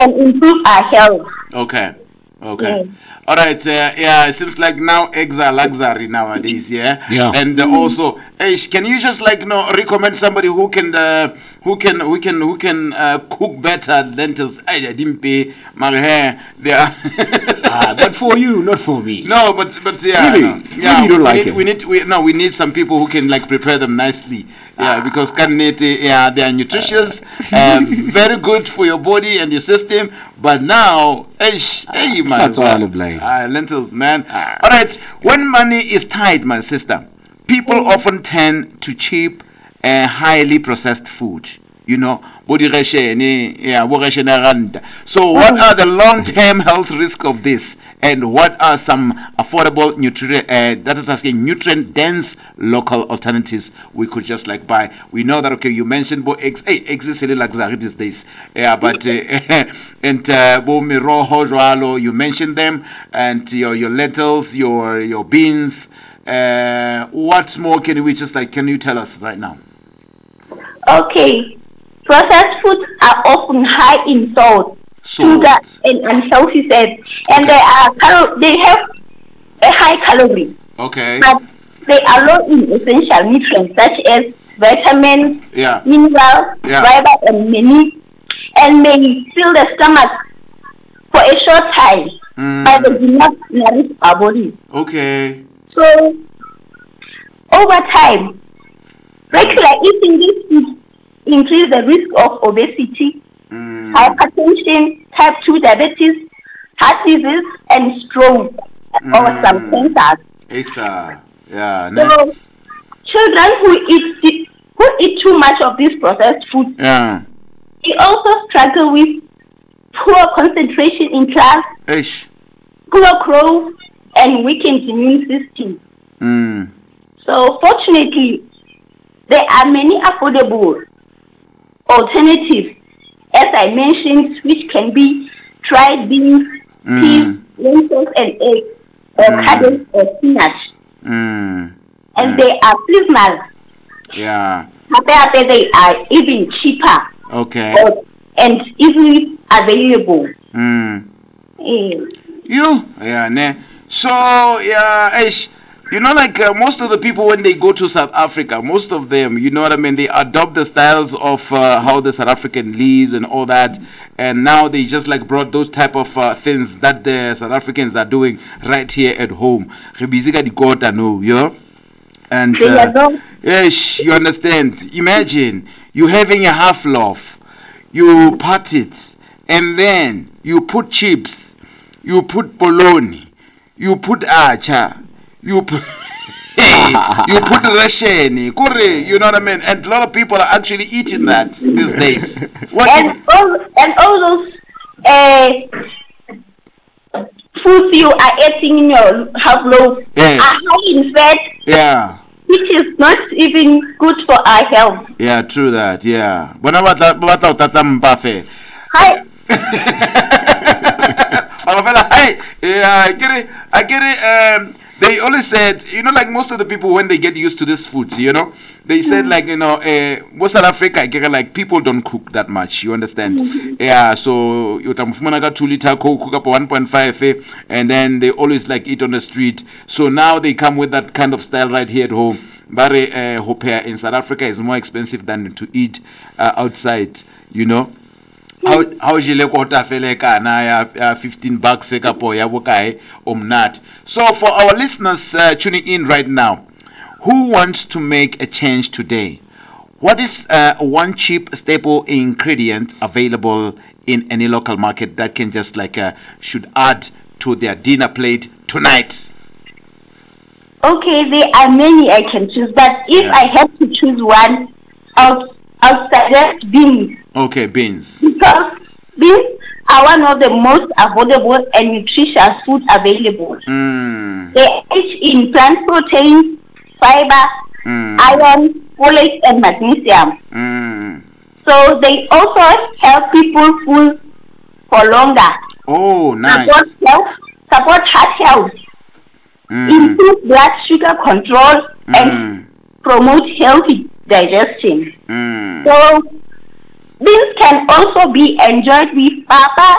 and improve our health. Okay. Okay. Yes. All right. Yeah, it seems like now eggs are luxury nowadays. Yeah. Yeah. And also, can you just like recommend somebody who can cook better lentils? I didn't pay my hair. They are. But for you, not for me. No, but yeah, Really? no. Yeah. Maybe you don't like it. We need some people who can like prepare them nicely. Yeah, because carnate, yeah, they are nutritious, very good for your body and your system. But now, hey, man, That's all I blame. lentils, man. All right, when money is tight, my sister, people often tend to cheap, highly processed food. You know, body ration, yeah, so what are the long-term health risks of this, and what are some affordable nutrient-dense local alternatives we could just like buy? We know that, okay, you mentioned eggs. Hey, eggs is really luxury these days. Yeah, but and miroho jwalo, you mentioned them, and your lentils, your beans. What more can we just like? Can you tell us right now? Okay. Processed foods are often high in salt, sugar, and unhealthy fats, and they have a high calorie. Okay. But they are low in essential nutrients such as vitamins, minerals, fiber, and many, and may fill the stomach for a short time, but they do not nourish our body. Okay. So, over time, regular eating these foods increase the risk of obesity, hypertension, type 2 diabetes, heart disease, and stroke, or some cancers. So, children who eat too much of this processed food, they also struggle with poor concentration in class, poor growth, and weakened immune system. So, fortunately, there are many affordable alternatives, as I mentioned, which can be dried beans, peas, lentils, and eggs, or cabbage or spinach. And they are seasonal. Yeah. They are even cheaper. Okay. And easily available. So, yeah, you know, like most of the people when they go to South Africa, most of them, you know what I mean, they adopt the styles of how the South African lives and all that, and now they just like brought those type of things that the South Africans are doing right here at home. And yes, you understand. Imagine you having a half loaf, you pat it, and then you put chips, you put bologna, you put acha. You put ration, you know what I mean? And a lot of people are actually eating that these days. All those foods you are eating in your half loaf are high in fat. Yeah. Which is not even good for our health. Yeah, true that. Yeah. But that's buffet. Hi. I get it. They always said, you know, like most of the people when they get used to this food, you know, they said like, you know, most South Africa, like people don't cook that much. You understand? Yeah. So you 2 liter cook up 1.5, and then they always like eat on the street. So now they come with that kind of style right here at home. But in South Africa is more expensive than to eat outside. You know. How jile kota fele kana ya $15 ya bokae omnat. So for our listeners tuning in right now, who wants to make a change today, what is one cheap staple ingredient available in any local market that can just like should add to their dinner plate tonight? Okay, there are many I can choose, but if I have to choose one, I'll suggest beans. Okay, beans. Because beans are one of the most affordable and nutritious foods available. They are rich in plant protein, fiber, iron, folate, and magnesium. So they also help people full for longer. Oh, nice. Support heart health, improve blood sugar control, and promote healthy digestion. So beans can also be enjoyed with papa,